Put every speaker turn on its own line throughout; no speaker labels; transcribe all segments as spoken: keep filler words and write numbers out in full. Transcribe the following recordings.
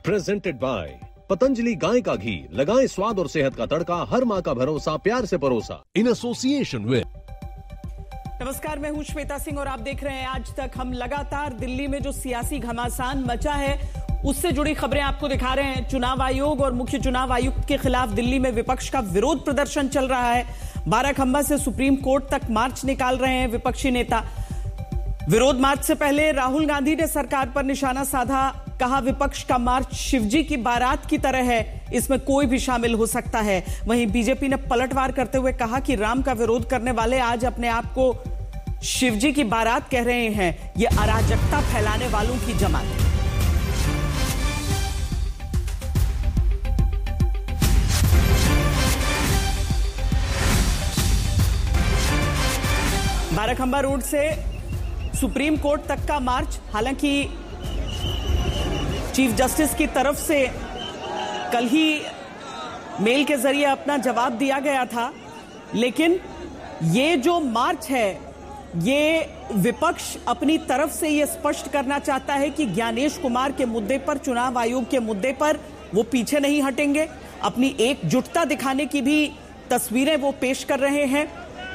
Presented by Patanjali गाय का घी, लगाएं स्वाद और सेहत का तड़का, हर माँ का भरोसा, प्यार से परोसा, इन एसोसिएशन विद।
नमस्कार, मैं हूं श्वेता सिंह और आप देख रहे हैं आज तक। हम लगातार दिल्ली में जो सियासी घमासान मचा है उससे जुड़ी खबरें आपको दिखा रहे हैं। चुनाव आयोग और मुख्य चुनाव आयुक्त के खिलाफ दिल्ली में विपक्ष का विरोध प्रदर्शन चल रहा है। बाराखंबा से सुप्रीम कोर्ट तक मार्च निकाल रहे हैं विपक्षी नेता। विरोध मार्च से पहले राहुल गांधी ने सरकार पर निशाना साधा। कहा, विपक्ष का मार्च शिवजी की बारात की तरह है, इसमें कोई भी शामिल हो सकता है। वहीं बीजेपी ने पलटवार करते हुए कहा कि राम का विरोध करने वाले आज अपने आप को शिवजी की बारात कह रहे हैं। यह अराजकता फैलाने वालों की जमात है। बाराखंबा रोड से सुप्रीम कोर्ट तक का मार्च, हालांकि चीफ जस्टिस की तरफ से कल ही मेल के जरिए अपना जवाब दिया गया था, लेकिन ये जो मार्च है ये विपक्ष अपनी तरफ से ये स्पष्ट करना चाहता है कि ज्ञानेश कुमार के मुद्दे पर, चुनाव आयोग के मुद्दे पर वो पीछे नहीं हटेंगे। अपनी एकजुटता दिखाने की भी तस्वीरें वो पेश कर रहे हैं।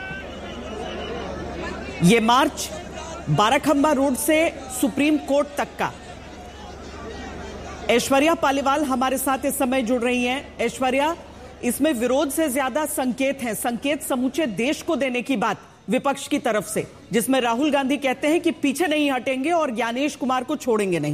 ये मार्च बाराखंबा रोड से सुप्रीम कोर्ट तक का। ऐश्वर्या पालीवाल हमारे साथ इस समय जुड़ रही हैं। ऐश्वर्या, इसमें विरोध से ज्यादा संकेत हैं, संकेत समूचे देश को देने की बात विपक्ष की तरफ से, जिसमें राहुल गांधी कहते हैं कि पीछे नहीं हटेंगे और ज्ञानेश कुमार को छोड़ेंगे नहीं।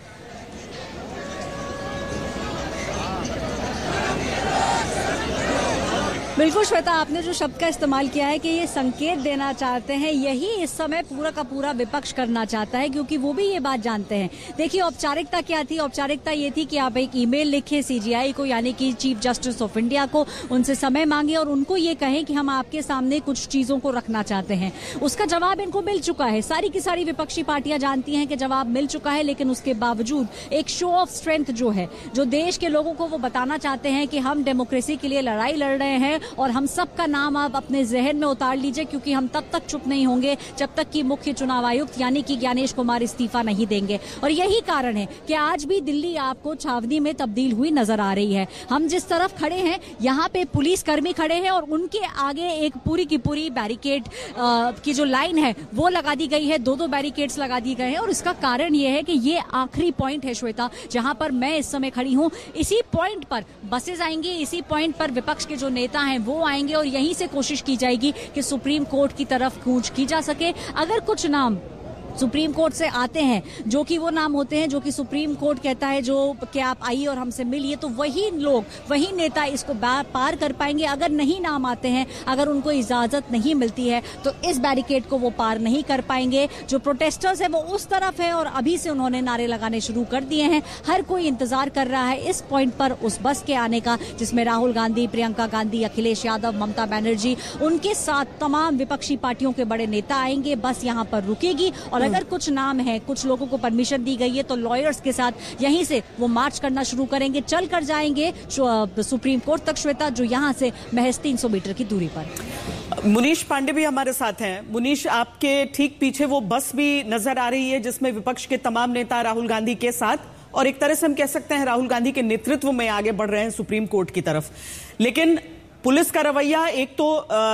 बिल्कुल श्वेता, आपने जो शब्द का इस्तेमाल किया है कि ये संकेत देना चाहते हैं, यही इस समय पूरा का पूरा विपक्ष करना चाहता है, क्योंकि वो भी ये बात जानते हैं। देखिए, औपचारिकता क्या थी? औपचारिकता ये थी कि आप एक ईमेल लिखें सीजीआई को, यानी कि चीफ जस्टिस ऑफ इंडिया को, उनसे समय मांगे और उनको ये कहें कि हम आपके सामने कुछ चीजों को रखना चाहते हैं। उसका जवाब इनको मिल चुका है। सारी की सारी विपक्षी पार्टियां जानती हैं कि जवाब मिल चुका है, लेकिन उसके बावजूद एक शो ऑफ स्ट्रेंथ जो है, जो देश के लोगों को वो बताना चाहते हैं कि हम डेमोक्रेसी के लिए लड़ाई लड़ रहे हैं और हम सबका नाम आप अपने जहन में उतार लीजिए, क्योंकि हम तब तक चुप नहीं होंगे जब तक कि मुख्य चुनाव आयुक्त यानी कि ज्ञानेश कुमार इस्तीफा नहीं देंगे। और यही कारण है कि आज भी दिल्ली आपको छावनी में तब्दील हुई नजर आ रही है। हम जिस तरफ खड़े हैं, यहाँ पे पुलिस कर्मी खड़े हैं और उनके आगे एक पूरी की पूरी बैरिकेड की जो लाइन है वो लगा दी गई है। दो दो बैरिकेड्स लगा दी गए हैं और इसका कारण यह है कि ये आखिरी पॉइंट है श्वेता, जहां पर मैं इस समय खड़ी हूं। इसी पॉइंट पर बसेज आएंगी, इसी पॉइंट पर विपक्ष के जो नेता हैं वो आएंगे और यहीं से कोशिश की जाएगी कि सुप्रीम कोर्ट की तरफ कूच की जा सके। अगर कुछ नाम सुप्रीम कोर्ट से आते हैं, जो कि वो नाम होते हैं जो कि सुप्रीम कोर्ट कहता है जो कि आप आइए और हमसे मिलिए, तो वही लोग, वही नेता इसको पार कर पाएंगे। अगर नहीं नाम आते हैं, अगर उनको इजाजत नहीं मिलती है, तो इस बैरिकेड को वो पार नहीं कर पाएंगे। जो प्रोटेस्टर्स है वो उस तरफ है और अभी से उन्होंने नारे लगाने शुरू कर दिए हैं। हर कोई इंतजार कर रहा है इस पॉइंट पर उस बस के आने का, जिसमें राहुल गांधी, प्रियंका गांधी, अखिलेश यादव, ममता बनर्जी, उनके साथ तमाम विपक्षी पार्टियों के बड़े नेता आएंगे। बस यहाँ पर रुकेगी और अगर कुछ नाम है, कुछ लोगों को परमिशन दी गई है, तो लॉयर्स के साथ यहीं से वो मार्च करना शुरू करेंगे। चल कर जाएंगे सुप्रीम कोर्ट तक श्वेता, जो यहां से महज तीन सौ मीटर की दूरी पर।
मुनीश पांडे भी हमारे साथ हैं। मुनीश, आपके ठीक पीछे वो बस भी नजर आ रही है जिसमें विपक्ष के तमाम नेता राहुल गांधी के साथ, और एक तरह से हम कह सकते हैं राहुल गांधी के नेतृत्व में आगे बढ़ रहे हैं सुप्रीम कोर्ट की तरफ। लेकिन पुलिस का रवैया एक तो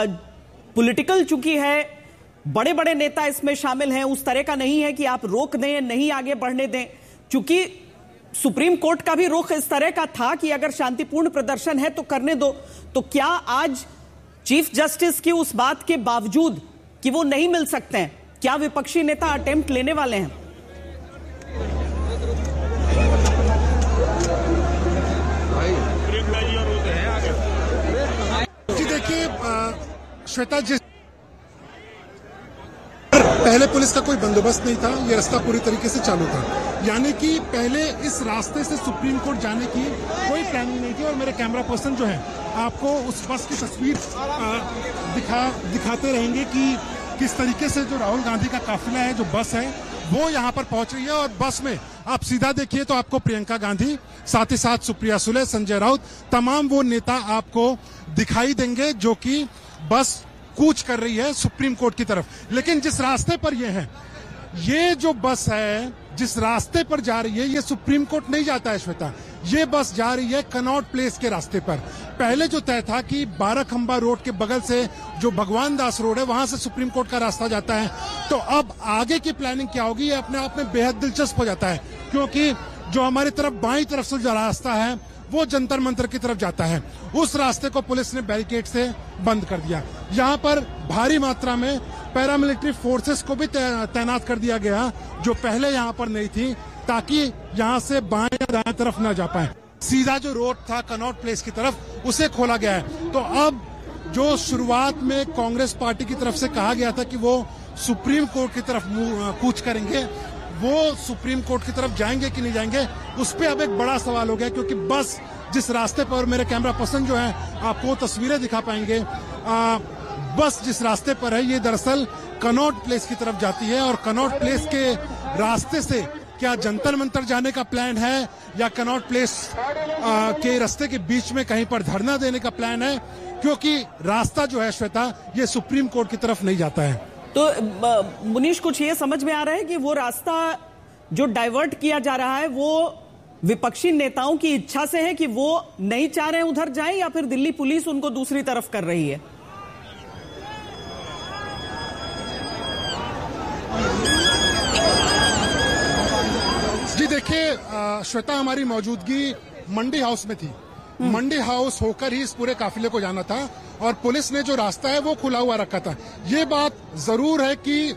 पॉलिटिकल चूंकि है, बड़े बड़े नेता इसमें शामिल हैं, उस तरह का नहीं है कि आप रोक दें, नहीं आगे बढ़ने दें। चूंकि सुप्रीम कोर्ट का भी रुख इस तरह का था कि अगर शांतिपूर्ण प्रदर्शन है तो करने दो, तो क्या आज चीफ जस्टिस की उस बात के बावजूद कि वो नहीं मिल सकते हैं, क्या विपक्षी नेता अटेम्प्ट लेने वाले हैं?
जी देखिए श्वेता, जिस पहले पुलिस का कोई बंदोबस्त नहीं था, ये रास्ता पूरी तरीके से चालू था, यानी कि पहले इस रास्ते से सुप्रीम कोर्ट जाने की कोई प्लानिंग नहीं थी। और मेरे कैमरा पर्सन जो है आपको उस बस की तस्वीर दिखा दिखाते रहेंगे कि किस तरीके से जो राहुल गांधी का काफिला है, जो बस है, वो यहाँ पर पहुंच रही है। और बस में आप सीधा देखिए तो आपको प्रियंका गांधी, साथ ही साथ सुप्रिया सुले, संजय राउत, तमाम वो नेता आपको दिखाई देंगे जो कि बस कूच कर रही है सुप्रीम कोर्ट की तरफ। लेकिन जिस रास्ते पर ये है, ये जो बस है जिस रास्ते पर जा रही है ये सुप्रीम कोर्ट नहीं जाता है श्वेता, ये बस जा रही है कनॉट प्लेस के रास्ते पर। पहले जो तय था कि बारह खंबा रोड के बगल से जो भगवान दास रोड है वहां से सुप्रीम कोर्ट का रास्ता जाता है, तो अब आगे की प्लानिंग क्या होगी ये अपने आप में बेहद दिलचस्प हो जाता है, क्योंकि जो हमारी तरफ बाईं तरफ से जो रास्ता है वो जंतर मंतर की तरफ जाता है। उस रास्ते को पुलिस ने बैरिकेड से बंद कर दिया। यहाँ पर भारी मात्रा में पैरामिलिट्री फोर्सेस को भी तैनात कर दिया गया जो पहले यहाँ पर नहीं थी, ताकि यहाँ से बाएं या दाएं तरफ न जा पाए। सीधा जो रोड था कनॉट प्लेस की तरफ उसे खोला गया है। तो अब जो शुरुआत में कांग्रेस पार्टी की तरफ से कहा गया था कि वो सुप्रीम कोर्ट की तरफ कूच करेंगे, वो सुप्रीम कोर्ट की तरफ जाएंगे कि नहीं जाएंगे, उस पर अब एक बड़ा सवाल हो गया, क्योंकि बस जिस रास्ते पर, मेरे कैमरा पर्सन जो है आपको तस्वीरें दिखा पाएंगे, आ, बस जिस रास्ते पर है ये दरअसल कनॉट प्लेस की तरफ जाती है। और कनॉट प्लेस के रास्ते से क्या जंतर मंतर जाने का प्लान है या कनॉट प्लेस आ, के रास्ते के बीच में कहीं पर धरना देने का प्लान है, क्योंकि रास्ता जो है श्वेता ये सुप्रीम कोर्ट की तरफ नहीं जाता है।
तो मुनीश, कुछ ये समझ में आ रहा है कि वो रास्ता जो डाइवर्ट किया जा रहा है वो विपक्षी नेताओं की इच्छा से है कि वो नहीं चाह रहे हैं उधर जाएं, या फिर दिल्ली पुलिस उनको दूसरी तरफ कर रही है?
जी देखिए श्वेता, हमारी मौजूदगी मंडी हाउस में थी। मंडी हाउस होकर ही इस पूरे काफिले को जाना था और पुलिस ने जो रास्ता है वो खुला हुआ रखा था। ये बात जरूर है कि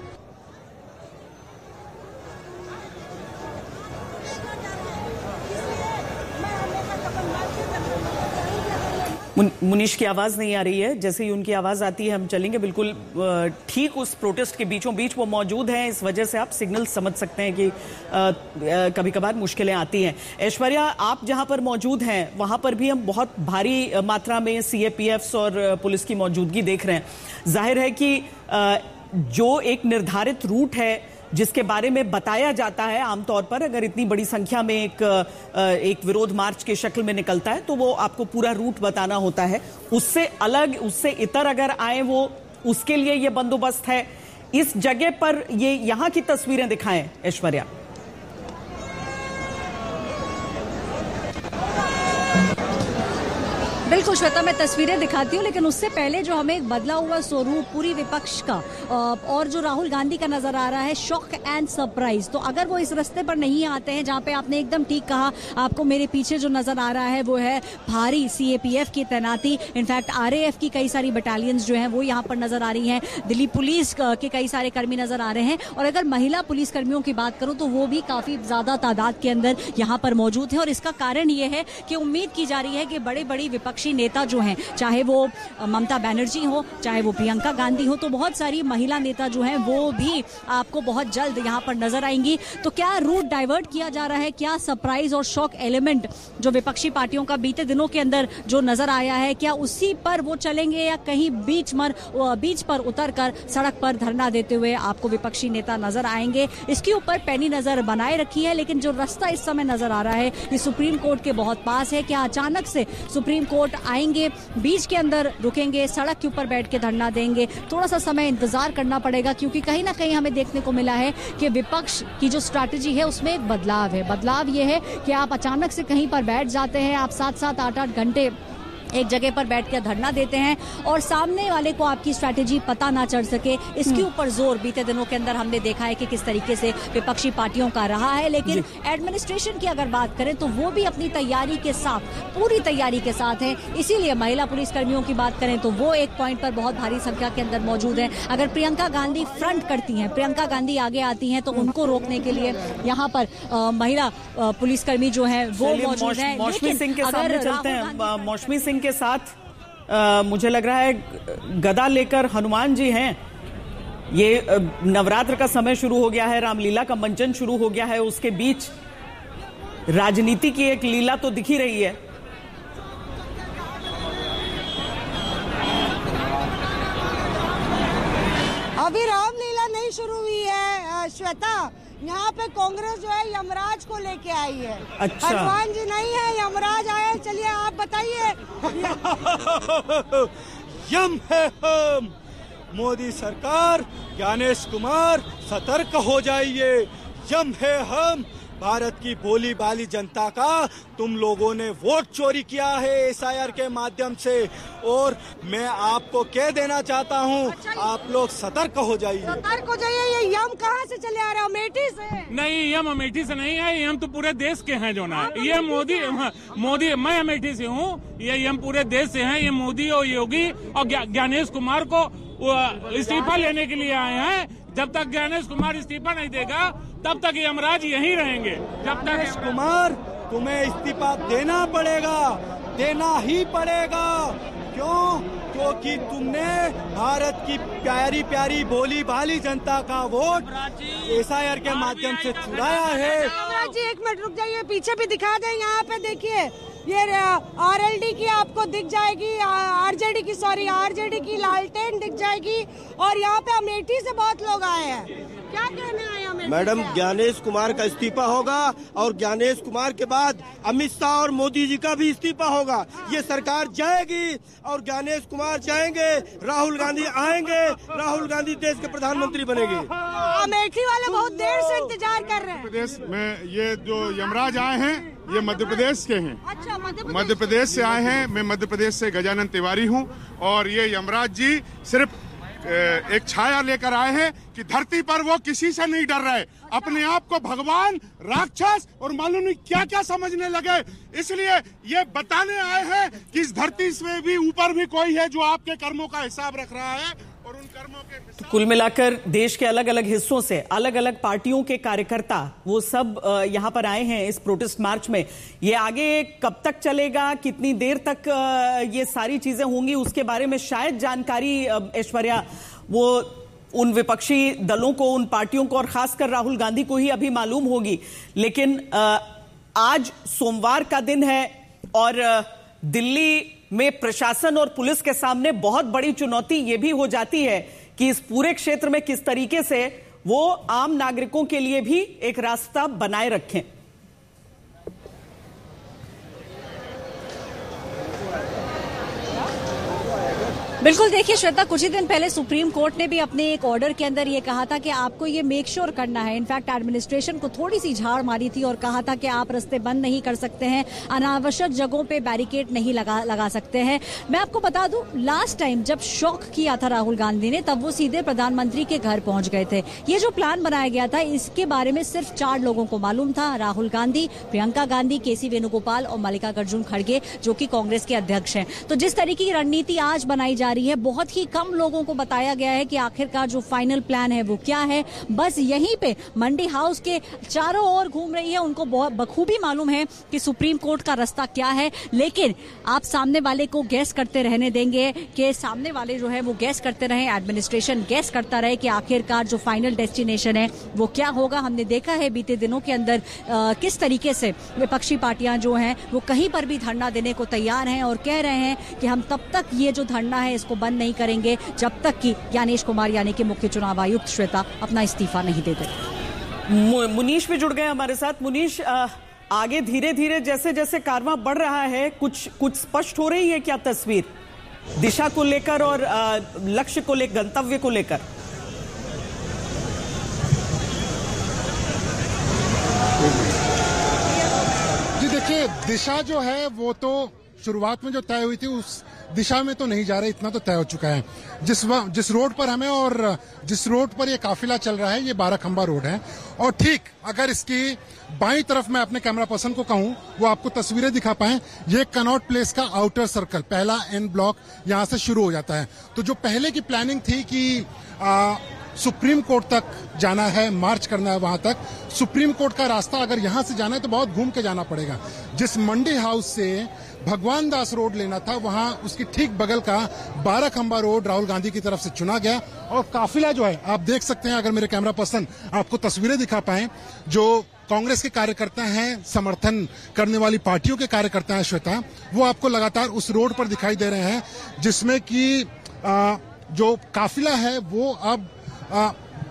मुनीश की आवाज नहीं आ रही है, जैसे ही उनकी आवाज आती है हम चलेंगे। बिल्कुल ठीक उस प्रोटेस्ट के बीचों बीच वो मौजूद हैं, इस वजह से आप सिग्नल समझ सकते हैं कि कभी कभार मुश्किलें आती हैं। ऐश्वर्या, आप जहां पर मौजूद हैं वहां पर भी हम बहुत भारी मात्रा में सीएपीएफ्स और पुलिस की मौजूदगी देख रहे हैं। जाहिर है कि जो एक निर्धारित रूट है जिसके बारे में बताया जाता है आमतौर पर, अगर इतनी बड़ी संख्या में एक एक विरोध मार्च के शक्ल में निकलता है तो वो आपको पूरा रूट बताना होता है। उससे अलग, उससे इतर अगर आए वो, उसके लिए ये बंदोबस्त है। इस जगह पर ये यहाँ की तस्वीरें दिखाएं ऐश्वर्या।
बिल्कुल श्वेता, मैं तस्वीरें दिखाती हूँ, लेकिन उससे पहले जो हमें एक बदला हुआ स्वरूप पूरी विपक्ष का और जो राहुल गांधी का नजर आ रहा है, शॉक एंड सरप्राइज। तो अगर वो इस रास्ते पर नहीं आते हैं जहां पे आपने एकदम ठीक कहा, आपको मेरे पीछे जो नजर आ रहा है वो है भारी सीएपीएफ की तैनाती। इनफैक्ट आरएएफ की कई सारी बटालियंस जो है वो यहाँ पर नजर आ रही हैं, दिल्ली पुलिस के कई सारे कर्मी नजर आ रहे हैं। और अगर महिला पुलिस कर्मियों की बात करूं तो वो भी काफी ज्यादा तादाद के अंदर यहाँ पर मौजूद है। और इसका कारण ये है कि उम्मीद की जा रही है कि बड़े बड़ी विपक्षी नेता जो हैं, चाहे वो ममता बनर्जी हो, चाहे वो प्रियंका गांधी हो, तो बहुत सारी महिला नेता जो हैं वो भी आपको बहुत जल्द यहां पर नजर आएंगी। तो क्या रूट डाइवर्ट किया जा रहा है, क्या सरप्राइज और शॉक एलिमेंट जो विपक्षी पार्टियों का बीते दिनों के अंदर जो नजर आया है, क्या उसी पर वो चलेंगे या कहीं बीच मर बीच पर उतर कर सड़क पर धरना देते हुए आपको विपक्षी नेता नजर आएंगे? इसके ऊपर पैनी नजर बनाए रखी है। लेकिन जो रास्ता इस समय नजर आ रहा है ये सुप्रीम कोर्ट के बहुत पास है। क्या अचानक से सुप्रीम कोर्ट आएंगे, बीच के अंदर रुकेंगे, सड़क के ऊपर बैठ के धरना देंगे? थोड़ा सा समय इंतजार करना पड़ेगा, क्योंकि कहीं ना कहीं हमें देखने को मिला है कि विपक्ष की जो स्ट्रैटेजी है उसमें एक बदलाव है। बदलाव ये है कि आप अचानक से कहीं पर बैठ जाते हैं, आप सात सात आठ आठ घंटे एक जगह पर बैठ कर धरना देते हैं और सामने वाले को आपकी स्ट्रैटेजी पता ना चढ़ सके, इसके ऊपर जोर बीते दिनों के अंदर हमने देखा है कि किस तरीके से विपक्षी पार्टियों का रहा है। लेकिन एडमिनिस्ट्रेशन की अगर बात करें तो वो भी अपनी तैयारी के साथ, पूरी तैयारी के साथ है। इसीलिए महिला पुलिस कर्मियों की बात करें तो वो एक पॉइंट पर बहुत भारी संख्या के अंदर मौजूद है। अगर प्रियंका गांधी फ्रंट करती हैं, प्रियंका गांधी आगे आती हैं, तो उनको रोकने के लिए यहाँ पर आ, महिला पुलिसकर्मी जो है वो मौजूद है।
मौसमी सिंह के सामने चलते हैं। मौसमी सिंह के साथ आ, मुझे लग रहा है गदा लेकर हनुमान जी हैं। ये नवरात्र का समय शुरू हो गया है, रामलीला का मंचन शुरू हो गया है, उसके बीच राजनीति की एक लीला तो दिख ही रही है।
अभी रामलीला नहीं शुरू हुई है श्वेता, यहाँ पे कांग्रेस जो है यमराज को लेके आई है।
अच्छा।
हनुमान जी नहीं है, यमराज आए। चलिए आप बताइए।
यम है हम, मोदी सरकार, ज्ञानेश कुमार सतर्क हो जाइए। यम है हम। भारत की भोली भाली जनता का तुम लोगों ने वोट चोरी किया है एस आई आर के माध्यम से, और मैं आपको कह देना चाहता हूं, अच्छा, आप लोग सतर्क हो जाइए।
सतर्क हो जाइए। ये यम कहां से चले आ रहा है? अमेठी से?
नहीं, यम अमेठी से नहीं है, यम तो पूरे देश के हैं जो ना। ये मोदी मोदी मैं अमेठी से हूँ, ये यम पूरे देश से हैं। ये मोदी और योगी और ज्ञानेश कुमार को इस्तीफा लेने के लिए आए हैं। जब तक ज्ञानेश कुमार इस्तीफा नहीं देगा तब तक यमराज यहीं रहेंगे। जब
तक कुमार तुम्हें इस्तीफा देना पड़ेगा, देना ही पड़ेगा। क्यों? क्योंकि तुमने भारत की प्यारी प्यारी भोली भाली जनता का वोट एस आई आर के माध्यम से चुराया है।
जी एक मिनट रुक जाइए, पीछे भी दिखा दें। यहाँ पे देखिए, ये आर एल डी की आपको दिख जाएगी, आर जे डी की सॉरी आर जे डी की लालटेन दिख जाएगी, और यहाँ पे अमेठी से बहुत लोग आए हैं। क्या कहने आए अमेठी?
मैडम, ज्ञानेश कुमार का इस्तीफा होगा और ज्ञानेश कुमार के बाद अमित शाह और मोदी जी का भी इस्तीफा होगा। ये सरकार जाएगी और ज्ञानेश कुमार जाएंगे, राहुल गांधी आएंगे, राहुल गांधी देश के प्रधानमंत्री बनेंगे।
अमेठी वाले बहुत देर से इंतजार कर रहे हैं।
प्रदेश में ये जो यमराज आए हैं, ये मध्य प्रदेश के हैं।
अच्छा,
मध्य प्रदेश से आए हैं। मैं मध्य प्रदेश से गजानन तिवारी हूँ, और ये यमराज जी सिर्फ एक छाया लेकर आए हैं कि धरती पर वो किसी से नहीं डर रहे, अपने आप को भगवान, राक्षस और मालूम नहीं क्या क्या समझने लगे। इसलिए ये बताने आए हैं कि इस धरती में भी ऊपर भी कोई है जो आपके कर्मों का हिसाब रख रहा है, और उन कर्मों के
कुल मिलाकर देश के अलग अलग हिस्सों से अलग अलग पार्टियों के कार्यकर्ता वो सब यहां पर आए हैं इस प्रोटेस्ट मार्च में। ये आगे कब तक चलेगा, कितनी देर तक ये सारी चीजें होंगी, उसके बारे में शायद जानकारी ऐश्वर्या वो उन विपक्षी दलों को, उन पार्टियों को और खासकर राहुल गांधी को ही अभी मालूम होगी। लेकिन आज सोमवार का दिन है और दिल्ली में प्रशासन और पुलिस के सामने बहुत बड़ी चुनौती ये भी हो जाती है कि इस पूरे क्षेत्र में किस तरीके से वो आम नागरिकों के लिए भी एक रास्ता बनाए रखें।
बिल्कुल, देखिए श्वेता, कुछ ही दिन पहले सुप्रीम कोर्ट ने भी अपने एक ऑर्डर के अंदर ये कहा था कि आपको ये मेक श्योर करना है, इनफैक्ट एडमिनिस्ट्रेशन को थोड़ी सी झाड़ मारी थी और कहा था कि आप रास्ते बंद नहीं कर सकते हैं, अनावश्यक जगहों पे बैरिकेड नहीं लगा लगा सकते हैं। मैं आपको बता दूं, लास्ट टाइम जब शॉक किया था राहुल गांधी ने, तब वो सीधे प्रधानमंत्री के घर पहुंच गए थे। ये जो प्लान बनाया गया था, इसके बारे में सिर्फ चार लोगों को मालूम था, राहुल गांधी, प्रियंका गांधी, के सी वेणुगोपाल और मल्लिकार्जुन खड़गे, जो कि कांग्रेस के अध्यक्ष हैं। तो जिस तरीके की रणनीति आज बनाई जा रही है, बहुत ही कम लोगों को बताया गया है कि आखिरकार जो फाइनल प्लान है वो क्या है। बस यहीं पे मंडी हाउस के चारों ओर घूम रही है, उनको बहुत बखूबी मालूम है कि सुप्रीम कोर्ट का रास्ता क्या है। लेकिन आप सामने वाले को गैस करते रहने देंगे कि सामने वाले जो है वो गैस करते रहे, एडमिनिस्ट्रेशन गैस करता रहे कि आखिरकार जो फाइनल डेस्टिनेशन है वो क्या होगा। हमने देखा है बीते दिनों के अंदर आ, किस तरीके से विपक्षी पार्टियां जो हैं वो कहीं पर भी धरना देने को तैयार हैं और कह रहे हैं कि हम तब तक ये जो धरना है इसको बंद नहीं करेंगे जब तक कि ज्ञानेश कुमार यानी कि मुख्य चुनाव आयुक्त श्वेता अपना इस्तीफा नहीं दे देते।
मुनीश भी जुड़ गए हमारे साथ। मुनीश, आगे धीरे धीरे जैसे जैसे कारवां बढ़ रहा है, कुछ कुछ स्पष्ट हो रही है क्या तस्वीर दिशा को लेकर और लक्ष्य को लेकर, गंतव्य को लेकर?
जी देखिए, दिशा जो है वो तो शुरुआत में जो तय हुई थी उस दिशा में तो नहीं जा रहे, इतना तो तय हो चुका है। जिस जिस रोड पर हमें और जिस रोड पर ये काफिला चल रहा है, ये बारह खंबा रोड है, और ठीक अगर इसकी बाईं तरफ मैं अपने कैमरा पर्सन को कहूं वो आपको तस्वीरें दिखा पाए, ये कनॉट प्लेस का आउटर सर्कल, पहला एन ब्लॉक यहां से शुरू हो जाता है। तो जो पहले की प्लानिंग थी कि आ, सुप्रीम कोर्ट तक जाना है, मार्च करना है वहां तक, सुप्रीम कोर्ट का रास्ता अगर यहां से जाना है तो बहुत घूम के जाना पड़ेगा। जिस मंडी हाउस से भगवान दास रोड लेना था, वहां उसकी ठीक बगल का बारह खंबा रोड राहुल गांधी की तरफ से चुना गया। और काफिला जो है आप देख सकते हैं, अगर मेरे कैमरा पर्सन आपको तस्वीरें दिखा पाए, जो कांग्रेस के कार्यकर्ता हैं, समर्थन करने वाली पार्टियों के कार्यकर्ता हैं श्वेता, वो आपको लगातार उस रोड पर दिखाई दे रहे हैं, जिसमें कि जो काफिला है वो अब आ,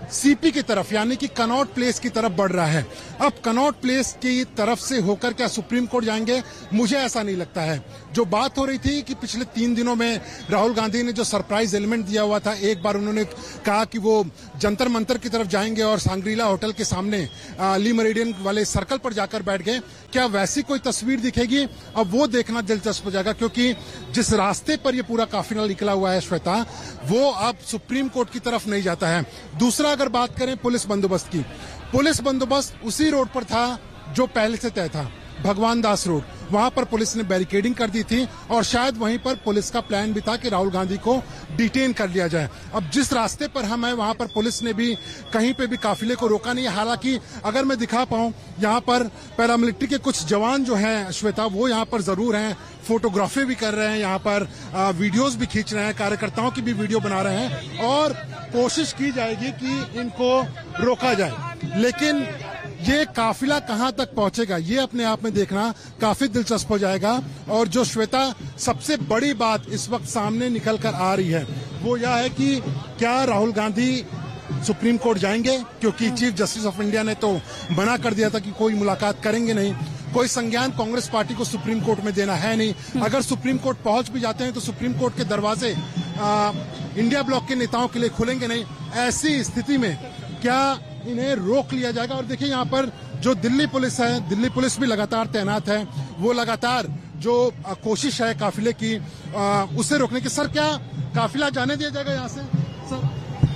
सीपी की तरफ यानी कि कनॉट प्लेस की तरफ बढ़ रहा है। अब कनॉट प्लेस की तरफ से होकर क्या सुप्रीम कोर्ट जाएंगे? मुझे ऐसा नहीं लगता है। जो बात हो रही थी कि पिछले तीन दिनों में राहुल गांधी ने जो सरप्राइज एलिमेंट दिया हुआ था, एक बार उन्होंने कहा कि वो जंतर मंतर की तरफ जाएंगे और सांग्रीला होटल के सामने ली मेरिडियन वाले सर्कल पर जाकर बैठ गए, क्या वैसी कोई तस्वीर दिखेगी? अब वो देखना दिलचस्प हो जाएगा, क्योंकि जिस रास्ते पर ये पूरा काफिला निकला हुआ है श्वेता, वो अब सुप्रीम कोर्ट की तरफ नहीं जाता है। दूसरा, अगर बात करें पुलिस बंदोबस्त की, पुलिस बंदोबस्त उसी रोड पर था जो पहले से तय था, भगवान दास रोड। वहां पर पुलिस ने बैरिकेडिंग कर दी थी और शायद वहीं पर पुलिस का प्लान भी था कि राहुल गांधी को डिटेन कर लिया जाए। अब जिस रास्ते पर हम हैं वहां पर पुलिस ने भी कहीं पे भी काफिले को रोका नहीं है। हालांकि अगर मैं दिखा पाऊं, यहाँ पर पैरामिलिट्री के कुछ जवान जो हैं श्वेता, वो यहाँ पर जरूर हैं, फोटोग्राफी भी कर रहे हैं, यहाँ पर आ, वीडियोस भी खींच रहे हैं, कार्यकर्ताओं की भी वीडियो बना रहे हैं और कोशिश की जाएगी कि इनको रोका जाए। लेकिन ये काफिला कहां तक पहुंचेगा, ये अपने आप में देखना काफी दिलचस्प हो जाएगा। और जो श्वेता सबसे बड़ी बात इस वक्त सामने निकल कर आ रही है, वो यह है कि क्या राहुल गांधी सुप्रीम कोर्ट जाएंगे, क्योंकि चीफ जस्टिस ऑफ इंडिया ने तो मना कर दिया था कि कोई मुलाकात करेंगे नहीं। कोई संज्ञान कांग्रेस पार्टी को सुप्रीम कोर्ट में देना है नहीं। अगर सुप्रीम कोर्ट पहुंच भी जाते हैं तो सुप्रीम कोर्ट के दरवाजे आ, इंडिया ब्लॉक के नेताओं के लिए खुलेंगे नहीं। ऐसी स्थिति में क्या इन्हें रोक लिया जाएगा? और देखिए, यहाँ पर जो दिल्ली पुलिस है, दिल्ली पुलिस भी लगातार तैनात है, वो लगातार जो आ, कोशिश है काफिले की आ, उसे रोकने की। सर, क्या काफिला जाने दिया जाएगा यहाँ से? सर,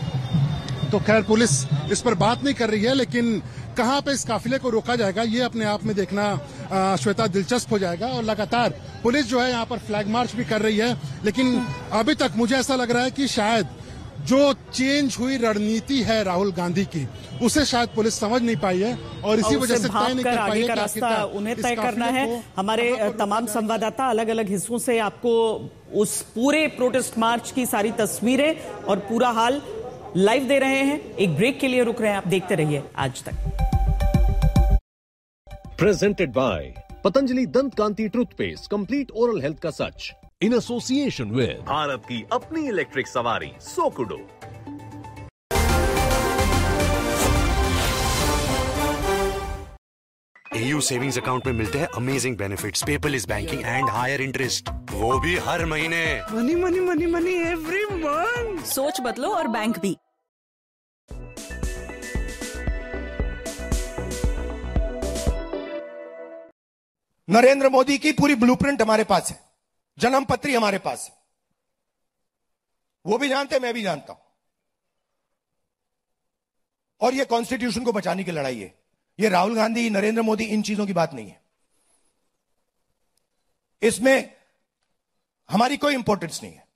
तो खैर पुलिस इस पर बात नहीं कर रही है, लेकिन कहां पे इस काफिले को रोका जाएगा, ये अपने आप में देखना आ, श्वेता दिलचस्प हो जाएगा। और लगातार पुलिस जो है यहाँ पर फ्लैग मार्च भी कर रही है, लेकिन अभी तक मुझे ऐसा लग रहा है कि शायद जो चेंज हुई रणनीति है राहुल गांधी की, उसे शायद पुलिस समझ नहीं पाई है और इसी वजह से तय नहीं कर पाई है
का रास्ता उन्हें तय करना है। हमारे तमाम संवाददाता अलग अलग हिस्सों से आपको उस पूरे प्रोटेस्ट मार्च की सारी तस्वीरें और पूरा हाल लाइव दे रहे हैं। एक ब्रेक के लिए रुक रहे हैं, आप देखते रहिए आज तक।
प्रेजेंटेड बाय पतंजलि दंत कांति टूथपेस्ट, कंप्लीट ओरल हेल्थ का सच, इन एसोसिएशन विद भारत की अपनी इलेक्ट्रिक सवारी सोकुडो।
एयू सेविंग्स अकाउंट में मिलते हैं amazing benefits, paperless banking and higher interest, वो भी हर महीने।
Money money money money every month.
सोच बदलो और बैंक भी।
नरेंद्र मोदी की पूरी ब्लूप्रिंट हमारे पास है, जन्म पत्री हमारे पास है, वो भी जानते, मैं भी जानता हूं। और ये कॉन्स्टिट्यूशन को बचाने की लड़ाई है। ये राहुल गांधी, नरेंद्र मोदी, इन चीजों की बात नहीं है। इसमें हमारी कोई इंपॉर्टेंस नहीं है।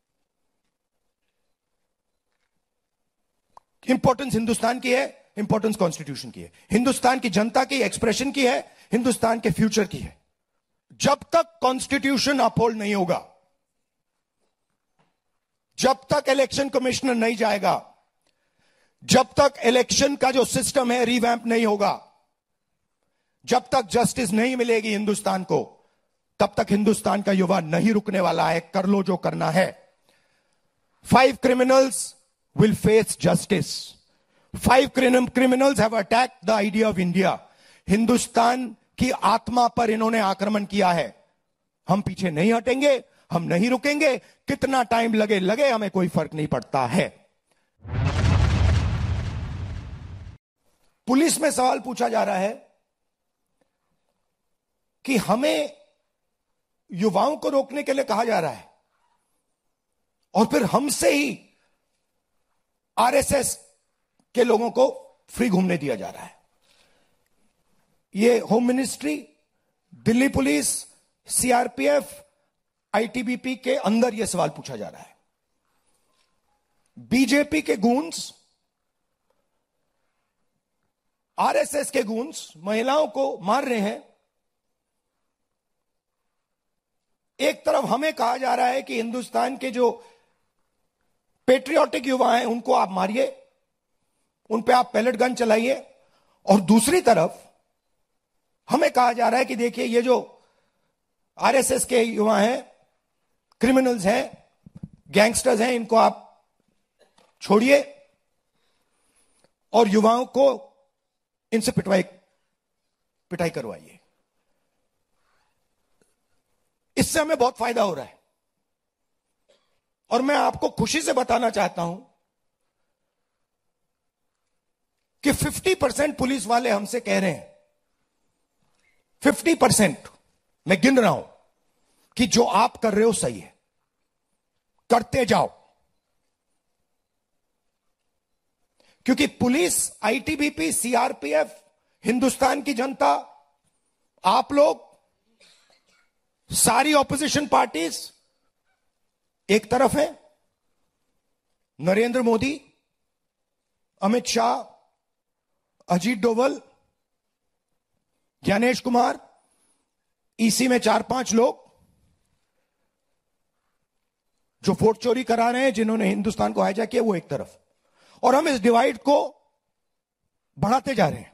इंपॉर्टेंस हिंदुस्तान की है, इंपॉर्टेंस कॉन्स्टिट्यूशन की है, हिंदुस्तान की जनता की एक्सप्रेशन की है, हिंदुस्तान के फ्यूचर की है। जब तक कॉन्स्टिट्यूशन अपहोल्ड नहीं होगा, जब तक इलेक्शन कमिश्नर नहीं जाएगा, जब तक इलेक्शन का जो सिस्टम है रिवैम्प नहीं होगा, जब तक जस्टिस नहीं मिलेगी हिंदुस्तान को, तब तक हिंदुस्तान का युवा नहीं रुकने वाला है। कर लो जो करना है। Five criminals will face justice. Five criminals have attacked the idea of India. Hindustan की आत्मा पर इन्होंने आक्रमण किया है। हम पीछे नहीं हटेंगे, हम नहीं रुकेंगे। कितना टाइम लगे लगे, हमें कोई फर्क नहीं पड़ता है। पुलिस में सवाल पूछा जा रहा है कि हमें युवाओं को रोकने के लिए कहा जा रहा है और फिर हमसे ही आरएसएस के लोगों को फ्री घूमने दिया जा रहा है। ये home ministry, Delhi police, CRPF, ITBP के अंदर यह सवाल पूछा जा रहा है। बीजेपी के गूंस, आरएसएस के गूंस महिलाओं को मार रहे हैं। एक तरफ हमें कहा जा रहा है कि हिंदुस्तान के जो पेट्रियोटिक युवा हैं उनको आप मारिए, उन पे आप पैलेट गन चलाइए, और दूसरी तरफ हमें कहा जा रहा है कि देखिए ये जो आरएसएस के युवा हैं, क्रिमिनल्स हैं, गैंगस्टर्स हैं, इनको आप छोड़िए। और युवाओं को इनसे पिटवाई पिटाई करवाइए। इससे हमें बहुत फायदा हो रहा है। और मैं आपको खुशी से बताना चाहता हूं कि पचास परसेंट पुलिस वाले हमसे कह रहे हैं, पचास परसेंट मैं गिन रहा हूं, कि जो आप कर रहे हो सही है, करते जाओ। क्योंकि पुलिस, आईटीबीपी, सीआरपीएफ, हिंदुस्तान की जनता, आप लोग, सारी ऑपोजिशन पार्टीज एक तरफ है, नरेंद्र मोदी, अमित शाह, अजीत डोवल, ज्ञानेश कुमार, ईसी में चार पांच लोग जो वोट चोरी करा रहे हैं, जिन्होंने हिंदुस्तान को हाईजैक किया, वो एक तरफ, और हम इस डिवाइड को बढ़ाते जा रहे हैं।